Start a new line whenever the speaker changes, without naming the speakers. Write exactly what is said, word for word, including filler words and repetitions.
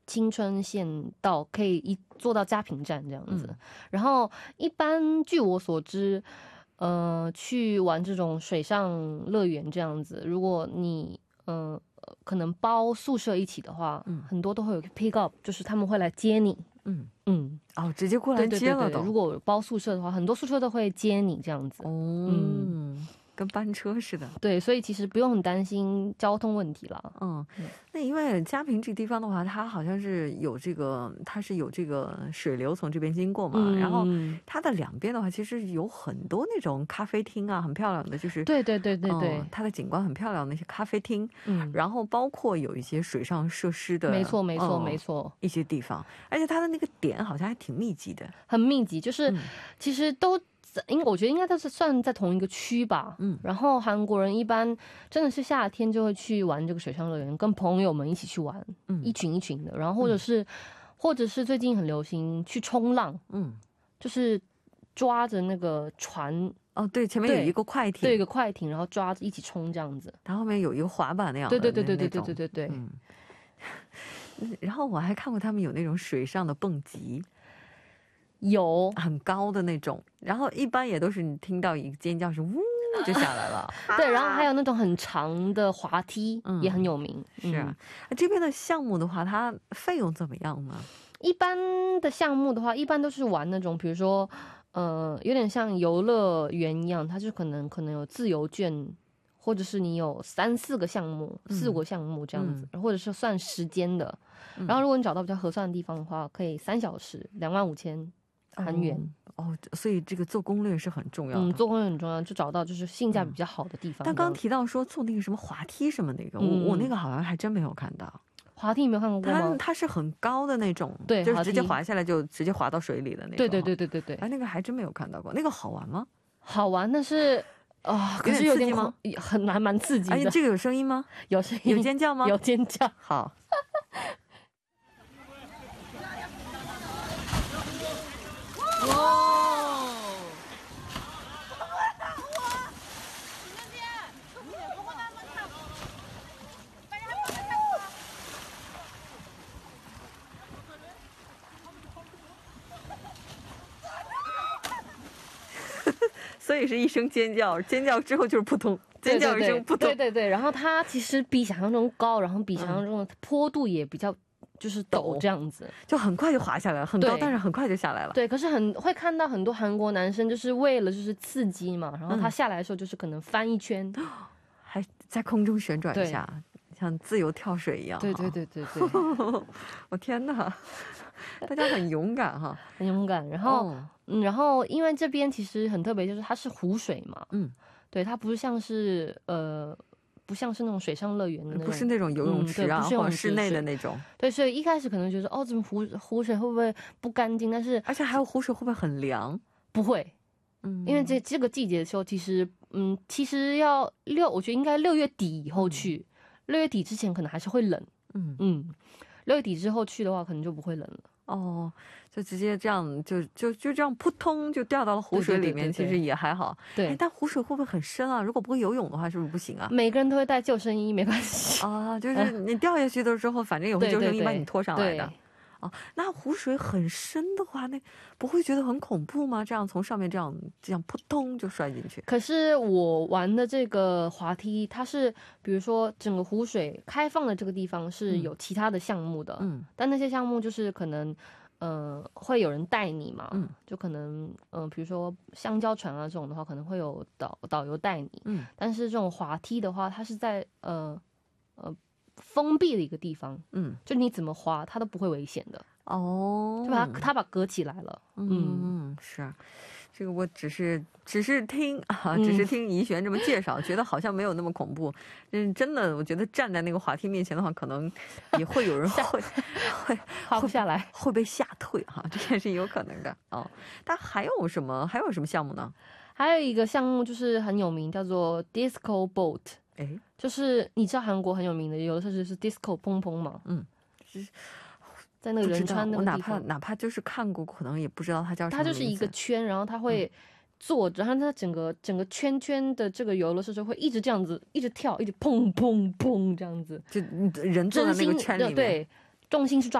青春线到可以一坐到嘉平站这样子。
嗯、
然后一般据我所知，呃，去玩这种水上乐园这样子，如果你呃可能包宿舍一起的话，嗯、很多都会有 pick up， 就是他们会来接你。
嗯
嗯，
哦，直接过来接了都。
对对对对，如果包宿舍的话，很多宿舍都会接你这样子。
哦，嗯。跟班车似的，
对，所以其实不用很担心交通问题了。
嗯，那因为嘉平这个地方的话，它好像是有这个，它是有这个水流从这边经过嘛，嗯、然后它的两边的话，其实有很多那种咖啡厅啊，很漂亮的，就是
对对对对对、
嗯，它的景观很漂亮的那些咖啡厅，嗯，然后包括有一些水上设施的，
没错没错、嗯、没错，
一些地方，而且它的那个点好像还挺密集的，
很密集，就是、嗯、其实都。应我觉得应该都是算在同一个区吧，嗯，然后韩国人一般真的是夏天就会去玩这个水上乐园，跟朋友们一起去玩，嗯，一群一群的，然后或者是、嗯、或者是最近很流行去冲浪，嗯，就是抓着那个船，
哦，对，前面有一个快艇，
对，一个快艇，然后抓着一起冲这样子，
它后面有一个滑板那样的，
对对对对对对对对对，
嗯，然后我还看过他们有那种水上的蹦极。
有
很高的那种，然后一般也都是你听到一个尖叫是呜就下来了
对，然后还有那种很长的滑梯、嗯、也很有名。
是啊、嗯、这边的项目的话它费用怎么样呢？
一般的项目的话一般都是玩那种比如说呃，有点像游乐园一样，它就可能可能有自由券，或者是你有三四个项目、嗯、四五个项目这样子、嗯、或者是算时间的、嗯、然后如果你找到比较合算的地方的话，可以三小时两万五千韩元。
哦, 哦，所以这个做攻略是很重要的。
嗯，做攻略很重要，就找到就是性价比比较好的地方、嗯、
但刚刚提到说做那个什么滑梯什么那个、嗯、我, 我那个好像还真没有看到。
滑梯你没有看过吗？
它它是很高的那种，
对，
就是直接滑下来就直接滑到水里的那种。
对对对对对对。
哎，那个还真没有看到过。那个好玩吗？
好玩，但是啊、呃，可是有点吗？很还蛮刺激的。
哎，这个有声音吗？
有声音。
有尖叫吗？
有尖叫。
好。哇！所以是一声尖叫，尖叫之后就是扑通，尖叫一声扑通。
对对对，然后它其实比想象中高，然后比想象中的坡度也比较就是陡这样子，
就很快就滑下来了，很高，但是很快就下来了。
对，可是很会看到很多韩国男生就是为了就是刺激嘛，然后他下来的时候就是可能翻一圈，嗯、
还在空中旋转一下，像自由跳水一样。
对对对对对，
我天哪！大家很勇敢哈，
很勇敢。然后，哦、嗯，然后因为这边其实很特别，就是它是湖水嘛，嗯，对，它不是像是呃，不像是那种水上乐园的那种，
不是那种游泳池啊，嗯、或者室内的那种。
对，所以一开始可能觉得哦，怎么湖湖水会不会不干净？但是
而且还有湖水会不会很凉？
不会，嗯，因为这这个季节的时候，其实嗯，其实要六，我觉得应该六月底以后去，六、嗯、月底之前可能还是会冷，嗯嗯。六月底之后去的话，可能就不会冷了。
哦，就直接这样，就就就这样扑通就掉到了湖水里面，其实也还好。
对，
哎，但湖水会不会很深啊？如果不会游泳的话，是不是不行啊？
每个人都会带救生衣，没关系
啊。就是你掉下去的时候，反正有救生衣把你拖上来的。哦，那湖水很深的话，那不会觉得很恐怖吗？这样从上面这样这样扑通就摔进去。
可是我玩的这个滑梯，它是比如说整个湖水开放的这个地方是有其他的项目的，嗯，但那些项目就是可能呃会有人带你嘛，嗯，就可能嗯、呃、比如说香蕉船啊这种的话，可能会有导导游带你，嗯，但是这种滑梯的话，它是在呃呃。封闭的一个地方，嗯，就你怎么滑它都不会危险的哦，就把它它把隔起来了，
嗯，嗯是，这个我只是只是听啊，只是听怡璇这么介绍，嗯、觉得好像没有那么恐怖。嗯，真的，我觉得站在那个滑梯面前的话，可能也会有人会会
滑不下来，
会被吓退哈、啊，这也是有可能的哦。但还有什么还有什么项目呢？
还有一个项目就是很有名，叫做 Disco Boat。哎，就是你知道韩国很有名的游乐设施是 disco 砰砰吗？嗯，是在那个仁川那个地方。
我哪怕哪怕就是看过，可能也不知道它叫什么名字。
它就是一个圈，然后它会坐着，然后它整个整个圈圈的这个游乐设施会一直这样子，一直跳，一直砰砰砰这样子，
就人坐在那个圈里面，
对，重心是抓